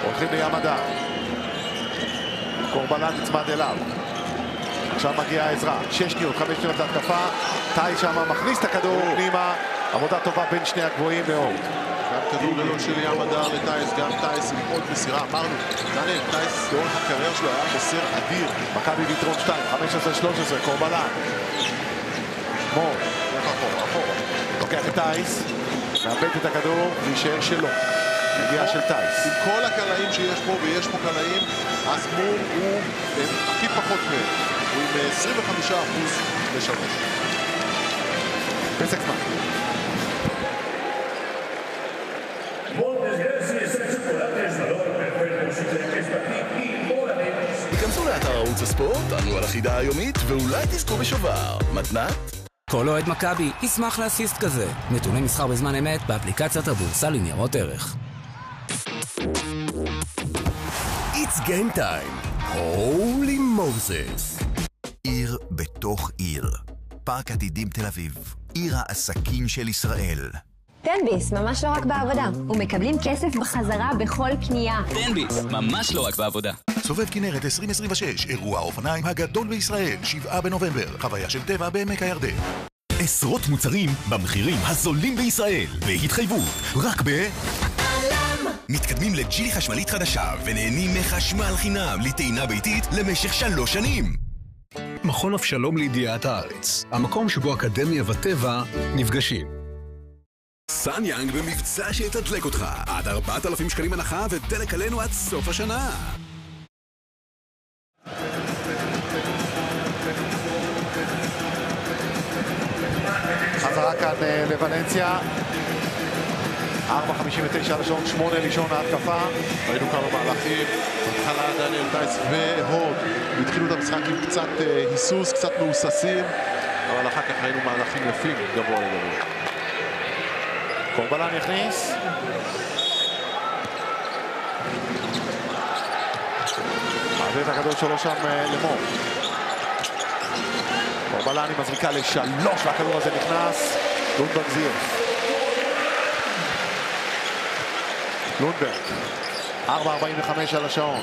הולכים לים הדר. קורבלן נצמד אליו. עכשיו מגיעה עזרה. 6 שניות, 5 שניות להתקפה. טאי שמה מכניס את הכדור פנימה. עבודה טובה בין שני הגבוהים מאוד. גם כדור גדול של ים הדר לטייס, גם טייס עם עוד מסירה. אמרנו, דניאל, טייס לאורך הקריירה שלו היה מוסר אדיר. מכבי ביתרון 2, 15-13, קורבלן. מור. אחורה. לוקח את טייס, מאבד את הכדור, וישאר שלו. מגיעה של טייס. עם כל הקלעים שיש פה, ויש פה קלעים, אז מור הוא הכי פחות מהם. הוא עם 25% לשלוש. פסק זמן. היכנסו לאתר ערוץ הספורט, ענו על החידה היומית, ואולי תזכו בשובר. מתנת? כל אוהד מכבי ישמח לאסיסט כזה. נתוני מסחר בזמן אמת באפליקציית הבורסה לניירות ערך. It's game time. Holy Moses. עיר בתוך עיר. פארק עתידים תל אביב. עיר העסקים של ישראל. תן-ביס, ממש לא רק בעבודה. ומקבלים כסף בחזרה בכל קנייה. תן-ביס, ממש לא רק בעבודה. סובב כנרת 2026, אירוע האופניים הגדול בישראל, 7 בנובמבר, חוויה של טבע בעמק הירדן. עשרות מוצרים במחירים הזולים בישראל, בהתחייבות, רק מתקדמים לג'ילי חשמלית חדשה, ונהנים מחשמל חינם לטעינה ביתית למשך 3 שנים. מכון אבשלום לידיעת הארץ, המקום שבו אקדמיה וטבע נפגשים. סן יאנג במבצע שיתדלק אותך, עד 4,000 שקלים הנחה ודלק עלינו עד סוף השנה. חזרה כאן לוולנסיה. 4:59 לשעון, 8 לישון ההתקפה. ראינו כמה מהלכים, התחלה דניאל טייס והוד התחילו את המשחק עם קצת היסוס, קצת מאוססים, אבל אחר כך ראינו מהלכים יפים גבוה לגבוה. קורבלן יכניס. מעביר את הכדור שלו שם למור. קורבלן היא מזריקה ל3, והכדור הזה נכנס. לונדברג זייף. לונדברג. 4:45 על השעון.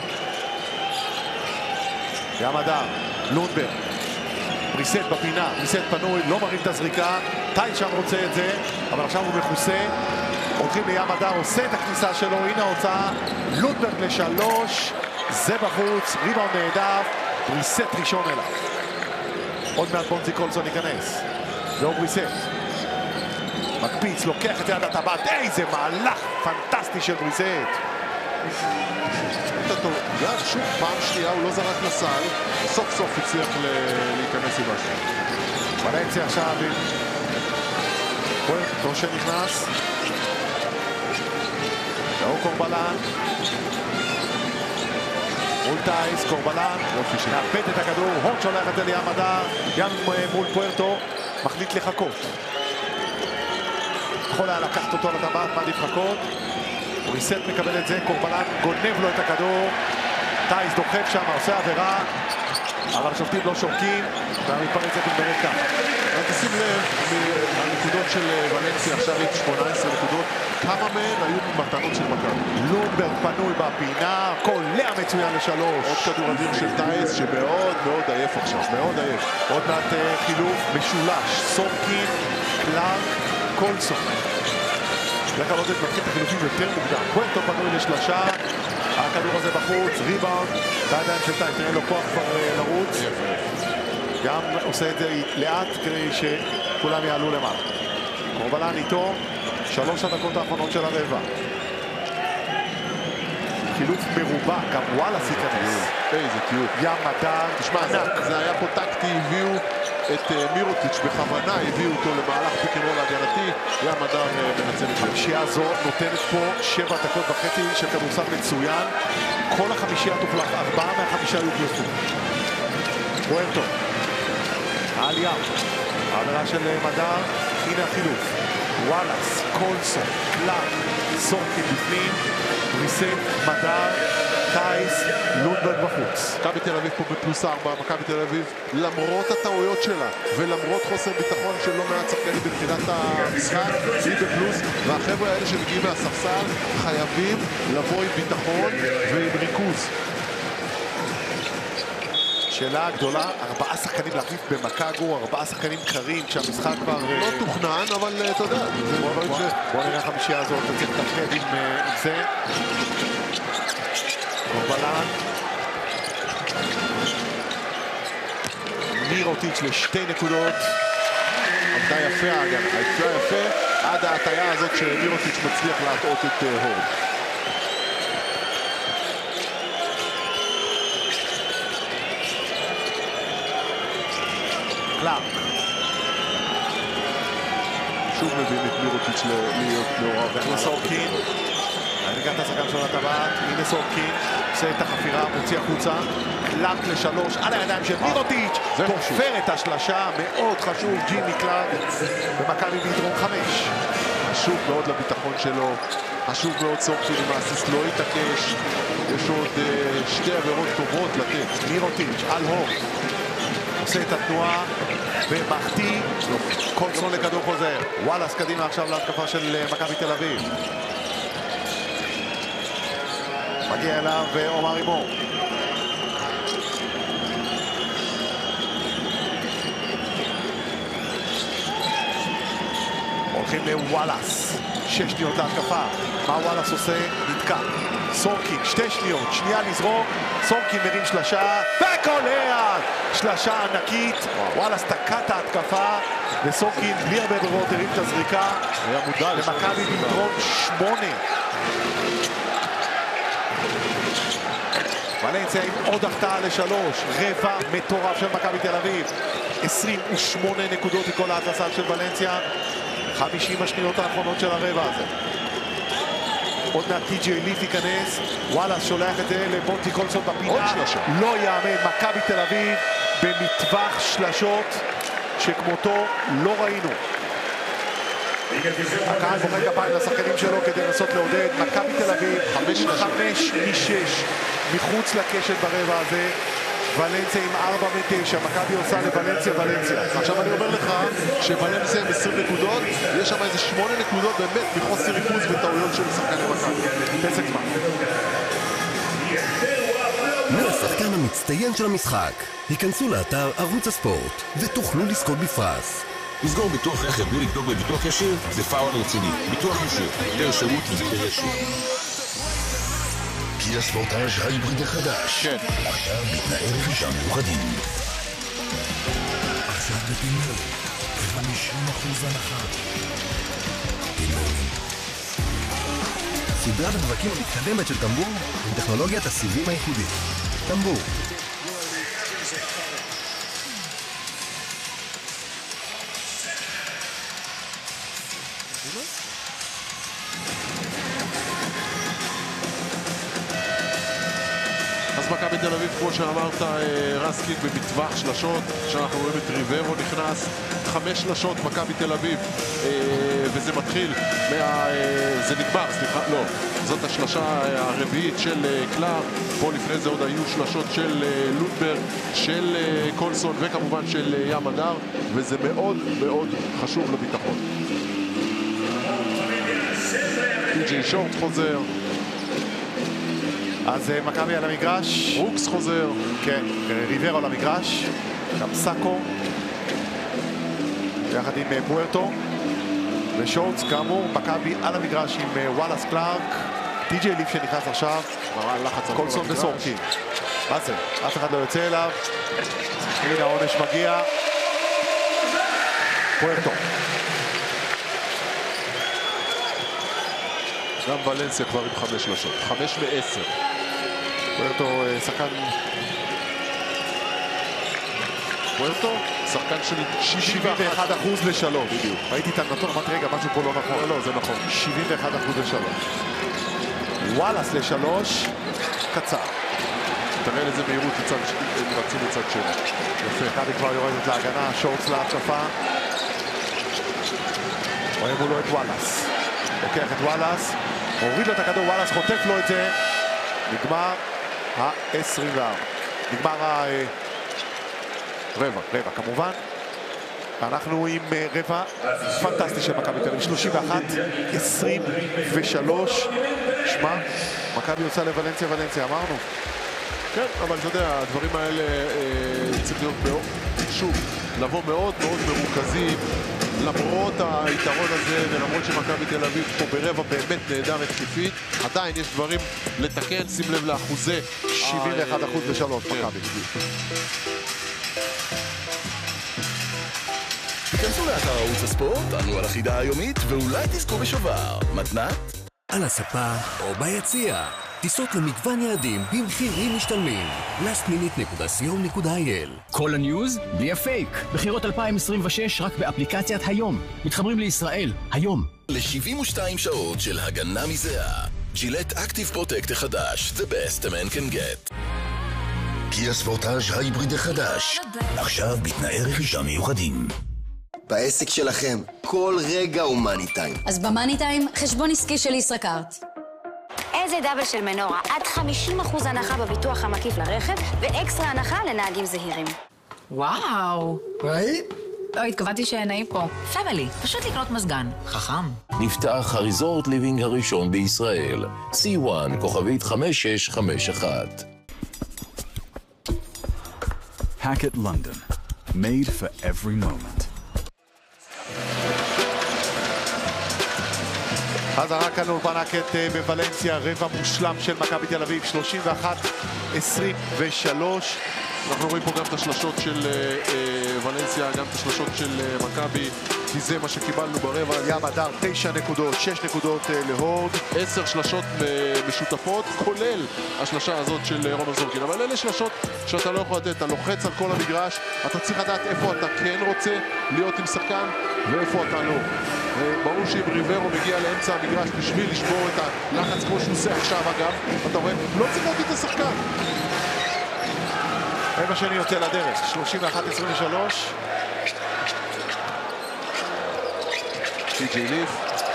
ים הדר. לונדברג. בריסט בפינה, בריסט פנוי, לא מרים את הזריקה. טאי שם רוצה את זה, אבל עכשיו הוא מכוסה. הולכים לים הדר, עושה את הכניסה שלו, הנה ההוצאה. לונדברג ל3, זה בחוץ, ריבאונד נהדר, בריסט ראשון אליו. עוד מעט בונזי קולסון ייכנס. זהו בריסט. מקפיץ, לוקח את יד הטבעת, איזה מהלך פנטסטי של בריסט. גם שוב פעם שנייה הוא לא זרק לסל, סוף סוף הצליח להיכנס עם משהו. ולנסיה עכשיו עם פוארטו שנכנס. והוא קורבלן. מול טייס, קורבלן. מאבד את הכדור, הון שולח את זה לים הדר. גם מול פוארטו, מחליט לחכות. יכול היה לקחת אותו לטבעת, מעדיף לחכות. בריסט מקבל את זה, קורבלן גונב לו את הכדור. טייס דוחף שם, עושה עבירה, אבל השופטים לא שורקים, והמתפרצת עם ברקה. תשים לב, הנקודות של ולנסיה עכשיו עם 18 נקודות, כמה מהן היו מתנות של מכבי. לונדברג פנוי בפינה, קולע מצוין ל3. עוד כדור אדיר של טייס שמאוד מאוד עייף עכשיו, מאוד עייף. עוד מעט חילוף משולש, סורקין, קלארק, קולסון. בדרך כלל עוד מתחיל את החילופים יותר מוקדם. פוארטו פנוי ל3, הכדור הזה בחוץ, ריבאונד, בידיים של טייס, תראה לו כוח כבר לרוץ. גם עושה את זה לאט כדי שכולם יעלו למעלה. קורבלן איתו, 3 הדקות האחרונות של הרבע. חילוף מרובע, גם וואלאס ייכנס. איזה טיול. ים הדר, תשמע, זה היה פה טקטי, הביאו את מירוטיץ' בכוונה, הביאו אותו למהלך פיקרול הגנתי, ים הדר מנצל את זה. החמישייה הזו נותנת פה 7 דקות וחצי של כדורסל מצוין. כל החמישייה תוחלף, 4 מה5 יוחלפו. פוארטו. על ים. העבירה של מדר, הנה החילוף. וואלאס, קולסון, קלארק, סורקין בפנים, בריסט, מדר, טייס, לונדברג בחוץ. מכבי תל אביב פה בפלוס 4, מכבי תל אביב למרות הטעויות שלה ולמרות חוסר ביטחון של לא מעט שחקנים בתחילת המשחק, היא בפלוס, והחבר'ה האלה שמגיעים מהספסל חייבים לבוא עם ביטחון ועם ריכוז. שאלה גדולה, 4 שחקנים להחליף במקאגו, 4 שחקנים קרים כשהמשחק כבר... לא תוכנן, אבל אתה יודע, זה דברים ש... בוא נראה החמישייה הזאת, צריך לתפקד עם זה. קורבלן. מירוטיץ' ל2 נקודות. עבדה יפה אגב, עבדה יפה עד ההטיה הזאת שמירוטיץ' מצליח להטעות את הורד. קלארק. שוב מבין את מירוטיץ' להיות מעורב. סורקין. אני אקח את השחקן של הטבעת. הנה סורקין. עושה את החפירה, מוציא החוצה. קלארק ל3 על הידיים של מירוטיץ'. תופר את השלשה. מאוד חשוב. ג'ימי קלארק במכבי ביתרון 5. חשוב מאוד לביטחון שלו. חשוב מאוד סורקין עם האסיסט לא יתעקש. יש עוד 2 עבירות טובות לתת. מירוטיץ' על הור. עושה את התנועה ומחטיא, קולסון לכדור חוזר. וואלאס קדימה עכשיו להתקפה של מכבי תל אביב. מגיע אליו עומר רימון. הולכים לוואלאס. 6 שניות להתקפה. מה וואלאס עושה? נתקע. סורקין, 2 שניות, שנייה לזרוק. סורקין מרים שלשה, וקולע! שלשה ענקית. וואלאס תקע את ההתקפה, וסורקין בלי הרבה ברירות הרים את הזריקה. היה מודע למכבי ביתרון 8. ולנסיה עם עוד החטאה ל3. רבע מטורף של מכבי תל אביב. 28 נקודות מכל ההתלסה של ולנסיה. 50 השניות האחרונות של הרבע הזה. עוד מעט טי.ג'יי ליף ייכנס, וואלאס שולח את זה למונטי קולסון בפינה, לא יאמן, מכבי תל אביב במטווח שלשות שכמותו לא ראינו. הקהל מוחא כפיים לשחקנים שלו כדי לנסות לעודד. מכבי תל אביב 5 מ-6 מחוץ לקשת ברבע הזה. ולנסיה עם 4 מ-9, מכבי עושה לוולנסיה ולנסיה. עכשיו אני אומר לך שוולנסיה עם 20 נקודות, יש שם איזה 8 נקודות באמת מחוסר ריכוז וטעויות של שחקני מכבי. פסק זמן. מי השחקן המצטיין של המשחק? היכנסו לאתר ערוץ הספורט ותוכלו לזכות בפרס. לסגור ביטוח רכב בלי לבדוק בביטוח ישיר זה פאול רציני. ביטוח ישיר, יותר שירות ומחיר ישיר. קיה ספורטאז' ההיבריד החדש. כן. עכשיו בתנאי רכישה מיוחדים. עכשיו בפינוי, 50% הנחה. פינוי. סדרת הדבקים המתקדמת של טמבור עם טכנולוגיית הסיבים הייחודית. טמבור. אז מכבי תל אביב, כמו שאמרת, רסקין במטווח שלשות, שאנחנו רואים את ריברו נכנס, 5 שלשות מכבי תל אביב, וזה מתחיל, זה נגמר, סליחה, לא, זאת השלשה הרביעית של קלאר, פה לפני זה עוד היו שלשות של לונדברג, של קולסון וכמובן של ים הדר, וזה מאוד מאוד חשוב לביטחון. טי.ג'יי שורט חוזר. אז מכבי על המגרש. רוקס חוזר. כן, ריברו על המגרש. גם סאקו. יחד עם פוארטו. ושורטס כאמור, מכבי על המגרש עם וואלאס קלארק. טי.ג'יי ליף שנכנס עכשיו. קולסון וסורקין. מה זה? אף אחד לא יוצא אליו. הנה העונש מגיע. פוארטו. גם ולנסיה כבר עם 5 שלשות. 5 מ-10. פוארטו שחקן... פוארטו? שחקן של 71% ל3. בדיוק. ראיתי את הנתון, אמרתי רגע, משהו פה לא נכון. לא, זה נכון. 71% ל3. וואלאס ל3, קצר. תראה איזה מהירות רצים לצד שני. יפה. מכבי כבר יורדת להגנה, שורטס להתקפה. רואה מולו את וואלאס. לוקח את וואלאס, מוריד לו את הכדור, וואלאס חוטף לו את זה. נגמר ה-24. נגמר רבע כמובן. אנחנו עם רבע פנטסטי של מכבי תל אביב, 31-23. שמע, מכבי יוצא לוולנסיה, אמרנו. כן, אבל אתה יודע, הדברים האלה צריך להיות מאוד, שוב, לבוא מאוד מאוד מרוכזים, למרות היתרון הזה ולמרות שמכבי תל אביב פה ברבע באמת נהדר התקפית, עדיין יש דברים לתקן, שים לב לאחוזי 71% ב3 מכבי. כנסו לאתר ערוץ הספורט, ענו על החידה היומית ואולי תזכו בשובר. מתנת? על הספה או ביציע. טיסות למגוון יעדים במחירים משתלמים. lastminute.co.il. כל הניוז בלי הפייק. בחירות 2026 רק באפליקציית היום. מתחברים לישראל היום. ל-72 שעות של הגנה מזיעה. ג'ילט אקטיב פרוטקט החדש. The best a man can get. קיה ספורטאז' ההיבריד החדש. עכשיו בתנאי רכישה מיוחדים. בעסק שלכם, כל רגע הוא מאני טיים. אז במאני טיים, חשבון עסקי של ישראכרט. איזה דאבל של מנורה, עד 50% הנחה בביטוח המקיף לרכב, ואקסטרה הנחה לנהגים זהירים. וואו, ראית? לא, התכוונתי שנעים פה. פמילי, פשוט לקנות מזגן. חכם. נפתח הריזורט ליבינג הראשון בישראל. C1, כוכבית 5651. Hackett London. Made for every moment. חזרה כאן לאולפן האקט בוולנסיה, רבע מושלם של מכבי תל אביב, 31-23. אנחנו רואים פה גם את השלשות של ולנסיה, גם את השלשות של מכבי, כי זה מה שקיבלנו ברבע. ים הדר 9 נקודות, 6 נקודות להורד. 10 שלשות משותפות, כולל השלשה הזאת של רומן זורקין. אבל אלה שלשות שאתה לא יכול לתת, אתה לוחץ על כל המגרש, אתה צריך לדעת איפה אתה כן רוצה להיות עם שחקן ואיפה אתה לא. ברור שאם ריברו מגיע לאמצע המגרש בשביל לשבור את הלחץ כמו שהוא עושה עכשיו אגב, אתה רואה, לא צריך להגיד את השחקן. רבע שני יוצא לדרך, 31-23. טי.ג'יי ליף.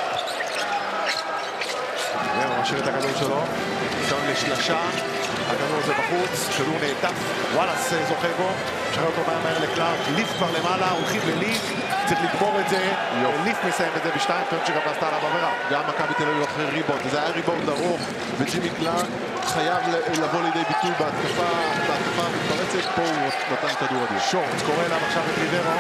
רבע משאיר את הכדור שלו. ניסיון לשלשה. הכדור הזה בחוץ, כדור נעטף. וואלאס זוכה בו. משחרר אותו מהר לקלארק. ליף כבר למעלה, הולכים לליף. צריך לגמור את זה. ליף מסיים את זה בשתיים, פעמים שגם נעשתה עליו עבירה. גם מכבי תל אביב אחרי ריבאונד. זה היה ריבאונד ארוך, וג'ימי קלארק חייב לבוא לידי ביטוי בהתקפה המתפרצת. פה הוא נתן כדור אדיר. שורץ קורא אליו עכשיו את ריברו.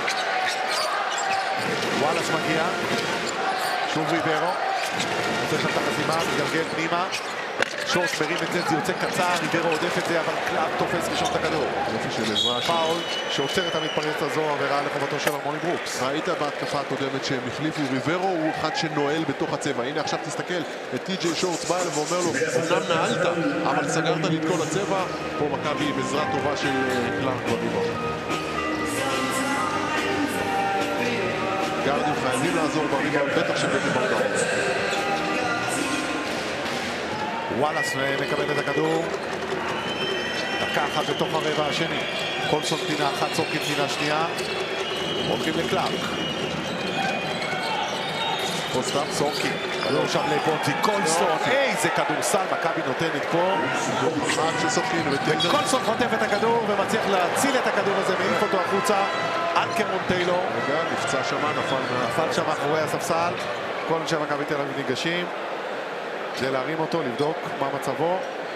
וואלאס מגיע. שוב ריברו. עושה שם את החסימה, מתגלגל פנימה. שורץ מרים את זה, זה יוצא קצר, ריברו עודף את זה, אבל קלאב תופס ראשון את הכדור. פאול שעוצר את המתפרצת הזו, עבירה לחובתו של ארמוני ברוקס. ראית בהתקפה הקודמת שהם החליפו, ריברו הוא אחד שנועל בתוך הצבע. הנה עכשיו תסתכל, את טי.ג'יי שורץ בא אליו ואומר לו, אמנם נעלת, אבל סגרת לי את כל הצבע. פה מכבי בעזרה טובה של קלארק בריבאונד. גארדים חייבים לעזור בריבאונד, בטח שבטח בריבאונד. וואלאס מקבל את הכדור. דקה אחת בתוך הרבע השני. קולסון פינה אחת, סורקין פינה שנייה. הולכים לקלארק. פוסטאפ, סורקין. כדור שם לבונזי, קולסון. איזה כדורסל מכבי נותנת פה. קולסון חוטף את הכדור ומצליח להציל את הכדור הזה, מעיף אותו החוצה. אלקרון טיילור. נפצע שם, נפל שם אחורי הספסל. כל אנשי מכבי תל אביב ניגשים. כדי להרים אותו, לבדוק מה מצבו.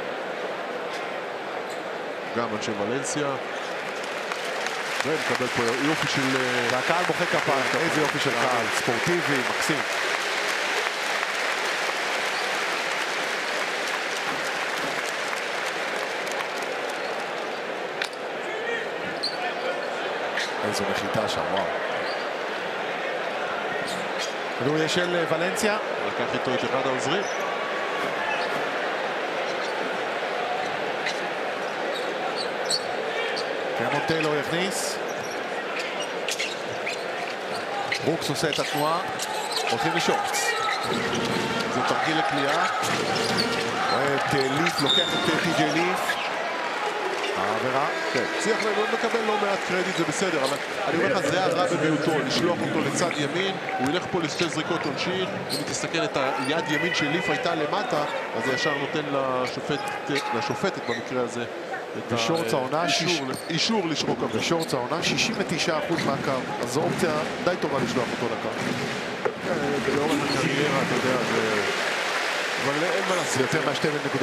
גם אנשי ולנסיה. ונקבל פה יופי של... והקהל מוחא כפיים, איזה יופי של קהל, ספורטיבי, מקסים. איזו נחיתה שם, וואו. כדור יש של ולנסיה. לקח איתו את אחד העוזרים. רמון טיילור יכניס. ברוקס עושה את התנועה. הולכים לשורץ. זה תרגיל לקליעה. רואה את ליף, לוקח את טי.ג'יי ליף. העבירה. כן, שיח מקבל לא מעט קרדיט, זה בסדר, אבל אני אומר לך, זה הרע במיעוטו, לשלוח אותו לצד ימין, הוא ילך פה לשתי זריקות עונשין, אם תסתכל את היד ימין של ליף הייתה למטה, אז זה ישר נותן לשופטת במקרה הזה בשורץ העונה אישור לשרוק עבירה. בשורץ העונה 69% מהקו, אז זו אופציה די טובה לשלוח אותו לקו. לאורך הקריירה, אתה יודע, אבל אין מה לעשות. יותר מה2 נקודות